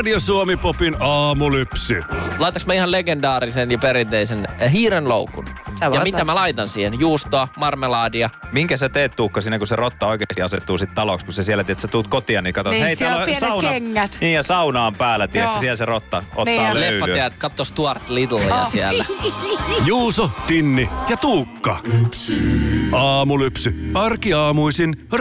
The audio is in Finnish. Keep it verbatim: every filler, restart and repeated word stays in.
Radio Suomi Popin aamulypsy. Laitaks mä ihan legendaarisen ja perinteisen hiirenloukun? Ja mitä mä laitan siihen? Juustoa, marmelaadia. Minkä sä teet, Tuukka, siinä kun se rotta oikeasti asettuu sit taloksi, kun sä siellä, että sä tuut kotia, niin katsot, Niin, hei, siellä täällä on on pienet sauna. kengät. Niin, ja sauna on päällä, tiedätkö, Joo. siellä se rotta ottaa Niin, ja löylyä. Leffat ja katso Stuart Littlea Oh. siellä. Juuso, Tinni ja Tuukka. Aamulypsy. Arkiaamuisin